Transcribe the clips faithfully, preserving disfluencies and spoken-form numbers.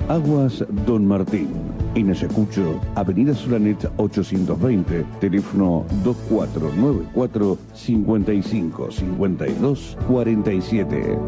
Aguas Don Martín, en Ayacucho, Avenida Solanet ochocientos veinte, teléfono dos cuatro nueve cuatro, cinco cinco cinco dos cuatro siete.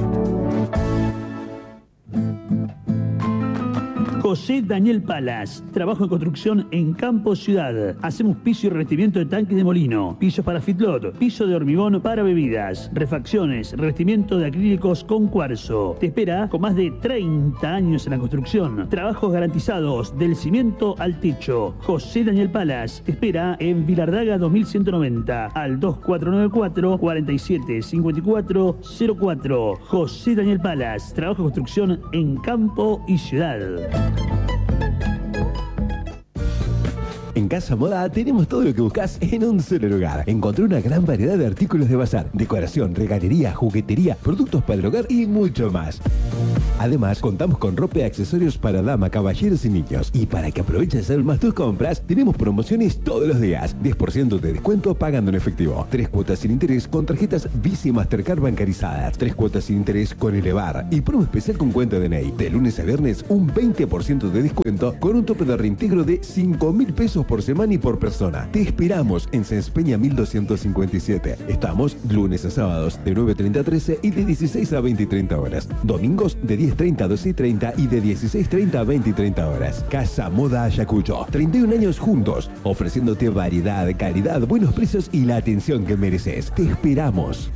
José Daniel Palas, trabajo en construcción en Campo Ciudad. Hacemos piso y revestimiento de tanques de molino, pisos para fitlot, piso de hormigón para bebidas, refacciones, revestimiento de acrílicos con cuarzo. Te espera con más de treinta años en la construcción. Trabajos garantizados del cimiento al techo. José Daniel Palas te espera en Vilardaga dos mil ciento noventa al dos cuatro nueve cuatro, cuatro siete cinco cuatro cero cuatro. José Daniel Palas, trabajo de construcción en Campo y Ciudad. En Casa Moda tenemos todo lo que buscas en un solo lugar. Encontré una gran variedad de artículos de bazar, decoración, regalería, juguetería, productos para el hogar y mucho más. Además, contamos con ropa y accesorios para dama, caballeros y niños. Y para que aproveches aún más tus compras, tenemos promociones todos los días. diez por ciento de descuento pagando en efectivo. Tres cuotas sin interés con tarjetas Visa y Mastercard bancarizadas. Tres cuotas sin interés con Elevar. Y promo especial con cuenta de N E I. De lunes a viernes, un veinte por ciento de descuento con un tope de reintegro de cinco mil pesos por semana y por persona. Te esperamos en Sáenz Peña mil doscientos cincuenta y siete. Estamos lunes a sábados de nueve treinta a trece y de dieciséis a veinte y treinta horas. Domingos de diez treinta a doce y treinta y de dieciséis treinta a veinte y treinta horas. Casa Moda Ayacucho. treinta y un años juntos, ofreciéndote variedad, calidad, buenos precios y la atención que mereces. Te esperamos.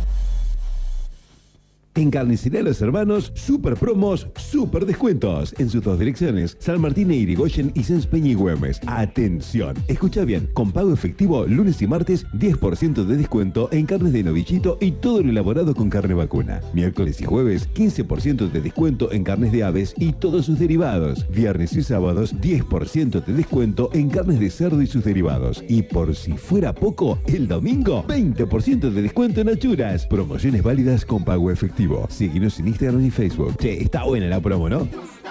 En Carnicería Los Hermanos, super promos, super descuentos. En sus dos direcciones, San Martín e Irigoyen y Sáenz Peña y Güemes. Atención, escucha bien, con pago efectivo lunes y martes, diez por ciento de descuento en carnes de novillito y todo lo elaborado con carne vacuna. Miércoles y jueves, quince por ciento de descuento en carnes de aves y todos sus derivados. Viernes y sábados, diez por ciento de descuento en carnes de cerdo y sus derivados. Y por si fuera poco, el domingo, veinte por ciento de descuento en achuras. Promociones válidas con pago efectivo. Síguenos en Instagram y Facebook. Che, está buena la promo, ¿no?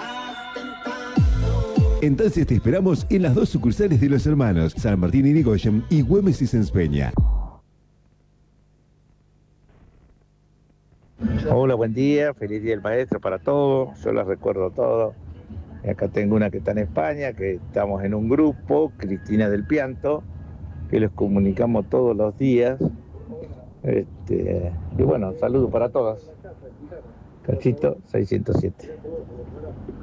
Entonces te esperamos en las dos sucursales de Los Hermanos, San Martín y Irigoyen y Güemes y Sáenz Peña. Hola, buen día, feliz día del maestro para todos, yo las recuerdo todo. Acá tengo una que está en España, que estamos en un grupo, Cristina del Pianto, que los comunicamos todos los días. Este, y bueno, saludos para todos. Cachito seiscientos siete.